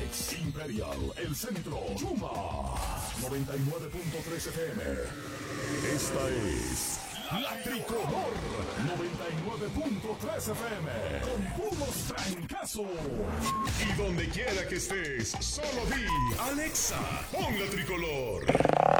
Phoenix, Imperial, El Centro, Yuma, 99.3 FM. Esta es La Tricolor, 99.3 FM, con puros trancazos. Y donde quiera que estés, solo di Alexa, pon La Tricolor.